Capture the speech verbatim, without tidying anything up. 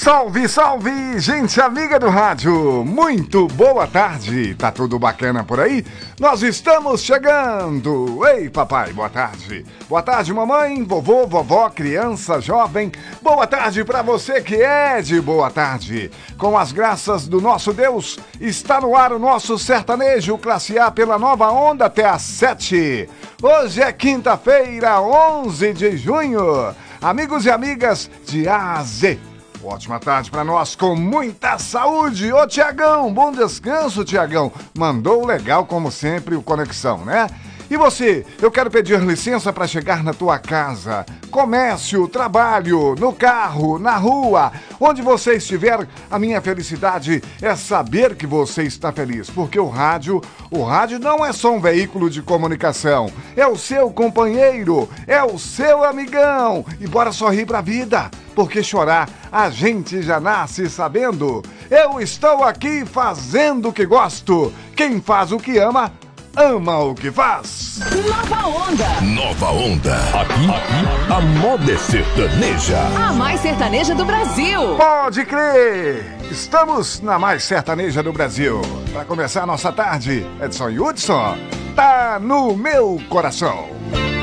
Salve, salve, gente amiga do rádio, muito boa tarde, tá tudo bacana por aí? Nós estamos chegando, ei papai, boa tarde, boa tarde mamãe, vovô, vovó, criança, jovem, boa tarde pra você que é de boa tarde. Com as graças do nosso Deus, está no ar o nosso sertanejo classe A pela Nova Onda até às sete. Hoje é quinta-feira, onze de junho, amigos e amigas de A a Z. Ótima tarde pra nós, com muita saúde. Ô Tiagão, bom descanso, Tiagão. Mandou legal, como sempre, o Conexão, né? E você, eu quero pedir licença para chegar na tua casa, comércio, trabalho, no carro, na rua, onde você estiver. A minha felicidade é saber que você está feliz, porque o rádio, o rádio não é só um veículo de comunicação, é o seu companheiro, é o seu amigão. E bora sorrir pra vida, porque chorar a gente já nasce sabendo. Eu estou aqui fazendo o que gosto. Quem faz o que ama, ama o que faz. Nova Onda. Nova Onda. Aqui, aqui, a moda é sertaneja. A mais sertaneja do Brasil. Pode crer. Estamos na mais sertaneja do Brasil. Para começar a nossa tarde, Edson e Hudson, tá no meu coração.